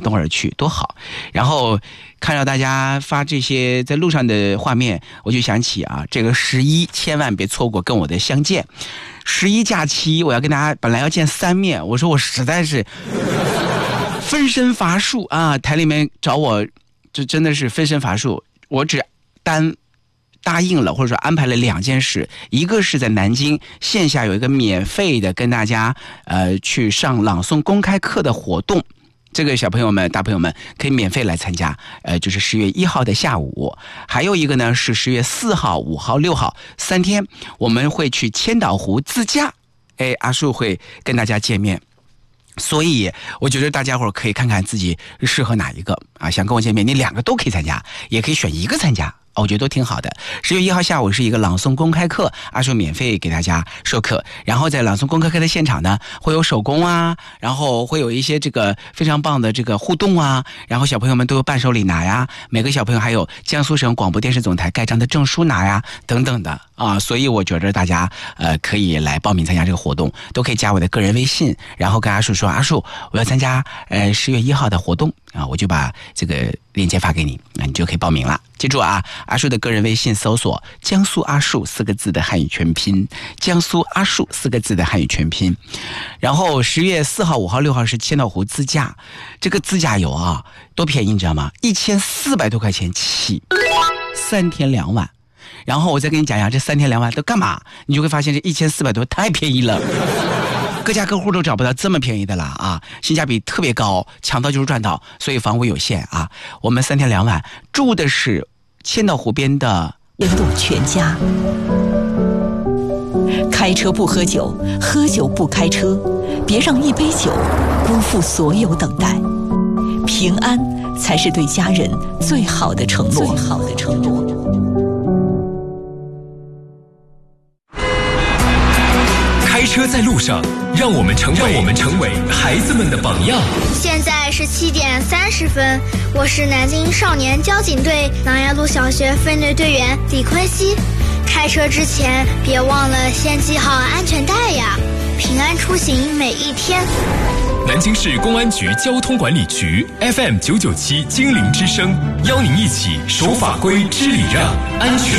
东而去，多好。然后看到大家发这些在路上的画面，我就想起啊，这个11千万别错过跟我的相见。11假期我要跟大家本来要见3面，我说我实在是分身乏术啊，台里面找我这真的是分身乏术，我只答应了或者说安排了2件事，一个是在南京线下有一个免费的跟大家去上朗诵公开课的活动，这个小朋友们大朋友们可以免费来参加，就是10月1号的下午。还有一个呢是10月4号、5号、6号3天，我们会去千岛湖自驾，阿树会跟大家见面。所以我觉得大家伙可以看看自己适合哪一个啊，想跟我见面你2个都可以参加，也可以选一个参加，我觉得都挺好的。10月1号下午是一个朗诵公开课，阿树免费给大家授课，然后在朗诵公开课的现场呢，会有手工啊，然后会有一些这个非常棒的这个互动啊，然后小朋友们都有伴手礼拿呀，每个小朋友还有江苏省广播电视总台盖章的证书拿呀，等等的啊，所以我觉得大家可以来报名参加这个活动，都可以加我的个人微信，然后跟阿树说，阿树我要参加10月1号的活动啊，我就把这个链接发给你，那你就可以报名了。记住啊，阿树的个人微信搜索江苏阿树4个字的汉语全拼，江苏阿树4个字的汉语全拼。然后10月4号、5号、6号是千岛湖自驾，这个自驾游啊多便宜你知道吗？1400多块钱起，3天2晚。然后我再跟你讲讲这3天2晚都干嘛，你就会发现这1400多太便宜了。各家各户都找不到这么便宜的了啊，性价比特别高，抢到就是赚到，所以房屋有限啊。我们3天2晚住的是千岛湖边的联络全家，开车不喝酒，喝酒不开车，别让一杯酒辜负所有等待。平安才是对家人最好的承诺。 开车在路上，让我们成为孩子们的榜样。 现在是7点30分，我是南京少年交警队琅琊路小学分队队员李坤熙。开车之前别忘了先系好安全带呀，平安出行每一天。 南京市公安局交通管理局 FM997精灵之声，邀您一起守法规、知礼让，安全